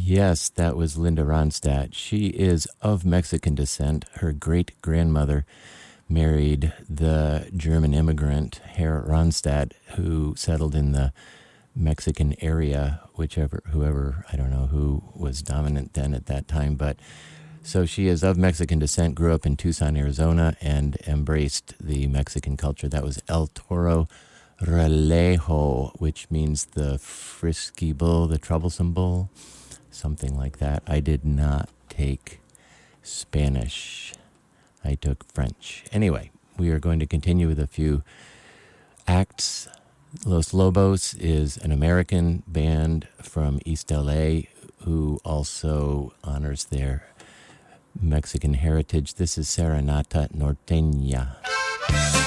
Yes, that was Linda Ronstadt. She is of Mexican descent. Her great-grandmother married the German immigrant Herr Ronstadt, who settled in the Mexican area, whoever, I don't know who was dominant then at that time, but so she is of Mexican descent, grew up in Tucson, Arizona, and embraced the Mexican culture. That was El Toro Relejo, which means the frisky bull, the troublesome bull, something like that. I did not take Spanish. I took French. Anyway, we are going to continue with a few acts. Los Lobos is an American band from East LA who also honors their Mexican heritage. This is Serenata Norteña.